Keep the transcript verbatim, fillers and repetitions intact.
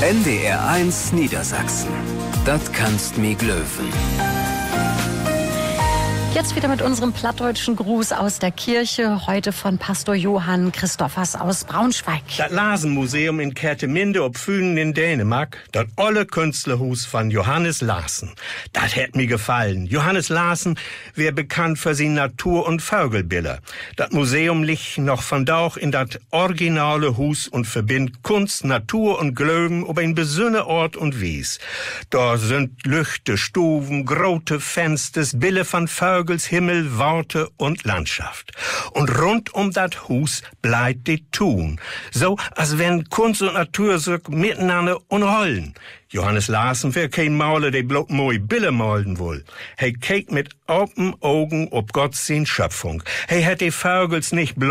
N D R eins Niedersachsen. Das kannst mi glöwen. Jetzt wieder mit unserem plattdeutschen Gruß aus der Kirche, heute von Pastor Johann Christophers aus Braunschweig. Das Larsen-Museum in Kerteminde ob Fünen in Dänemark, das olle Künstlerhus von Johannes Larsen. Das hätt mir gefallen. Johannes Larsen wär bekannt für seine Natur- und Vögelbilder. Das Museum liegt noch von Dauch in das originale Hus und verbindet Kunst, Natur und Glöben ob ein besonne Ort und Wies. Da sind Lüchte, Stufen, grote Fensters, Bille von Vögel, Himmel, Worte und Landschaft. Und rund um das Hus bleibt die Tun. So, als wenn Kunst und Natur so miteinander unrollen. Johannes Larsen wär kein Maler, der bloß moi Bille malen will. He keek mit open Augen ob Gott sin Schöpfung. He hat die Vögels nicht bloß